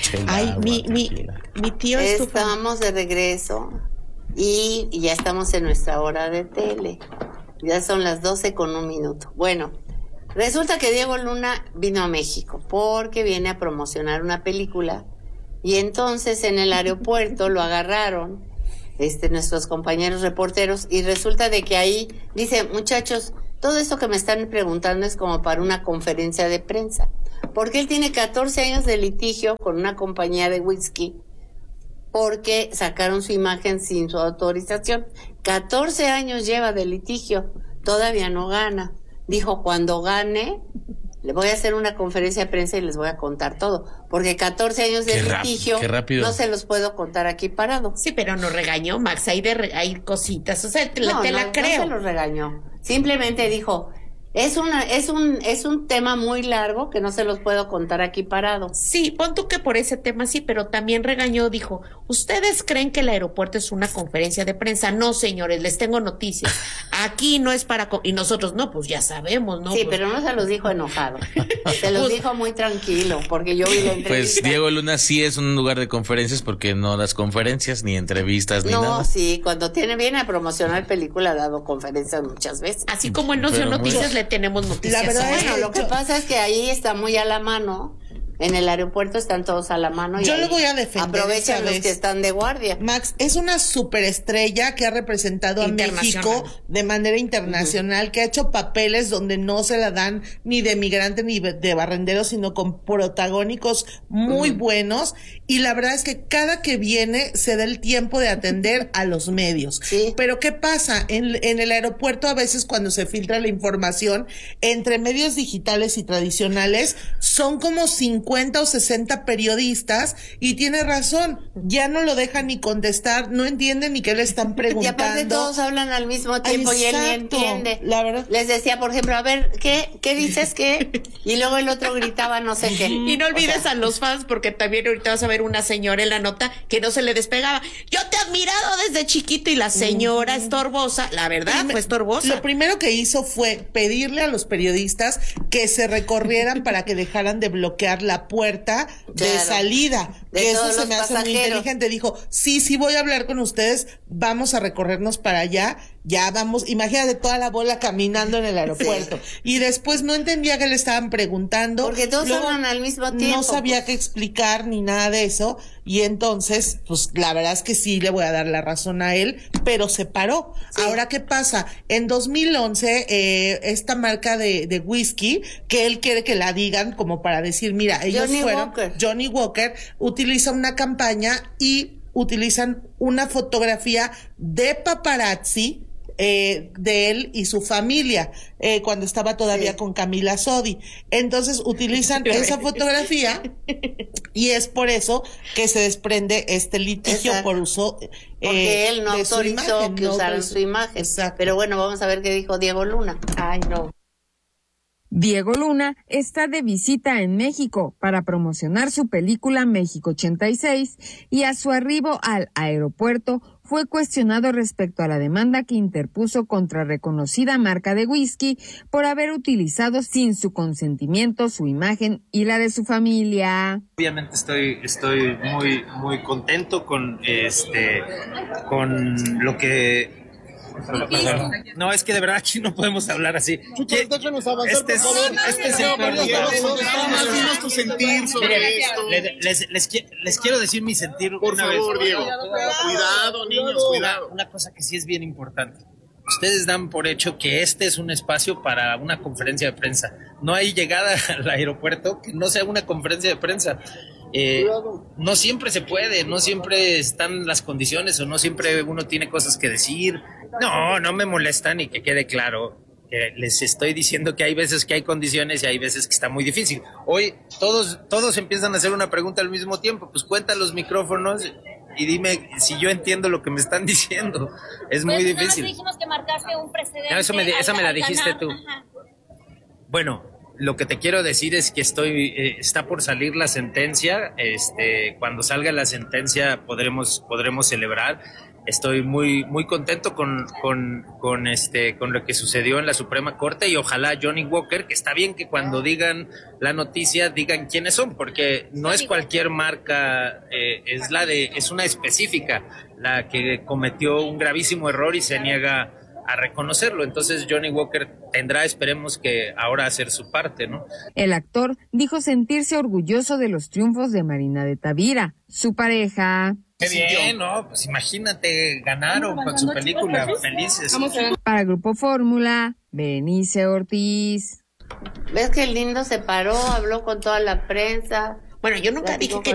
Chela, Ay, agua, tranquila. mi tío Estamos de regreso y ya estamos en nuestra hora de tele. Ya son las 12:01. Bueno, resulta que Diego Luna vino a México porque viene a promocionar una película y entonces en el aeropuerto lo agarraron nuestros compañeros reporteros y resulta de que ahí dice, muchachos, todo esto que me están preguntando es como para una conferencia de prensa, porque él tiene 14 años de litigio con una compañía de whisky porque sacaron su imagen sin su autorización. 14 años lleva de litigio, todavía no gana. Dijo, cuando gane, le voy a hacer una conferencia de prensa y les voy a contar todo, porque 14 años de litigio no se los puedo contar aquí parado. Sí, pero no regañó, Max, hay cositas, o sea, te la creo. No se los regañó, simplemente dijo, es un tema muy largo que no se los puedo contar aquí parado. Sí, pon tú que por ese tema sí, pero también regañó, dijo, ¿ustedes creen que el aeropuerto es una conferencia de prensa? No, señores, les tengo noticias. Aquí no es para... Y nosotros, no, pues ya sabemos, ¿no? Sí, pues... pero no se los dijo enojado. Se los dijo muy tranquilo, porque yo vi la entrevista. Pues Diego Luna sí es un lugar de conferencias porque no das conferencias, ni entrevistas, ni nada. No, sí, cuando viene a promocionar película ha dado conferencias muchas veces. Así como en No Sé Noticias le tenemos noticias. La verdad, bueno, lo que pasa es que ahí está muy a la mano. En el aeropuerto están todos a la mano. Yo lo voy a defender. Aprovechan los que están de guardia. Max, es una superestrella que ha representado a México de manera internacional, que ha hecho papeles donde no se la dan ni de migrante ni de barrendero, sino con protagónicos muy buenos. Y la verdad es que cada que viene se da el tiempo de atender a los medios. Sí. Pero ¿qué pasa? En el aeropuerto a veces cuando se filtra la información entre medios digitales y tradicionales son como 50 o 60 periodistas y tiene razón, ya no lo dejan ni contestar, no entienden ni qué le están preguntando. Y aparte todos hablan al mismo tiempo. Exacto. Y él ni entiende. La verdad. Les decía, por ejemplo, a ver, ¿qué dices qué? Y luego el otro gritaba no sé qué. Y no olvides a los fans, porque también ahorita vas a ver una señora en la nota que no se le despegaba. Yo te he admirado desde chiquito y la señora estorbosa, la verdad fue estorbosa. Lo primero que hizo fue pedirle a los periodistas que se recorrieran para que dejaran de bloquear la puerta de salida, que eso se me hace muy inteligente. Dijo, sí voy a hablar con ustedes, vamos a recorrernos para allá, ya vamos, imagínate toda la bola caminando en el aeropuerto. Sí. Y después no entendía qué le estaban preguntando. Porque todos hablan al mismo tiempo. No sabía qué explicar ni nada de eso. Y entonces, pues la verdad es que sí le voy a dar la razón a él, pero se paró. Sí. Ahora, ¿qué pasa? En 2011, esta marca de whisky, que él quiere que la digan como para decir, mira, ellos Johnny Walker utiliza una campaña y utilizan una fotografía de paparazzi de él y su familia cuando estaba todavía con Camila Sodi. Entonces utilizan esa fotografía y es por eso que se desprende este litigio. Exacto. Por uso porque él no autorizó que usaran su imagen. Exacto. Pero bueno, vamos a ver qué dijo Diego Luna. Ay, no. Diego Luna está de visita en México para promocionar su película México 86 y a su arribo al aeropuerto fue cuestionado respecto a la demanda que interpuso contra reconocida marca de whisky por haber utilizado sin su consentimiento su imagen y la de su familia. Obviamente estoy muy contento con lo que... No, es que de verdad aquí no podemos hablar así. Déjanos avanzar, por favor. Dinos tu sentir sobre esto. Les quiero decir mi sentir por una favor, vez. Diego. Cuidado, niños, cuidado. Una cosa que sí es bien importante. Ustedes dan por hecho que este es un espacio para una conferencia de prensa. No hay llegada al aeropuerto que no sea una conferencia de prensa. No siempre se puede, no siempre están las condiciones o no siempre uno tiene cosas que decir. No me molesta ni que quede claro. Les estoy diciendo que hay veces que hay condiciones y hay veces que está muy difícil. Hoy todos empiezan a hacer una pregunta al mismo tiempo. Pues cuenta los micrófonos y dime si yo entiendo lo que me están diciendo. Es muy difícil. Dijimos que marcaste un precedente. No, esa me la dijiste tú. Ajá. Bueno, lo que te quiero decir es que está por salir la sentencia. Cuando salga la sentencia podremos celebrar. Estoy muy contento con lo que sucedió en la Suprema Corte, y ojalá Johnny Walker, que está bien que cuando digan la noticia digan quiénes son, porque no es cualquier marca, es una específica la que cometió un gravísimo error y se niega a reconocerlo. Entonces Johnny Walker tendrá, esperemos que ahora, hacer su parte, ¿no? El actor dijo sentirse orgulloso de los triunfos de Marina de Tavira, su pareja. Qué bien, ¿no? Pues imagínate, ganaron con su película, felices. Para Grupo Fórmula, Benice Ortiz. ¿Ves qué lindo se paró? Habló con toda la prensa. Bueno, yo nunca dije que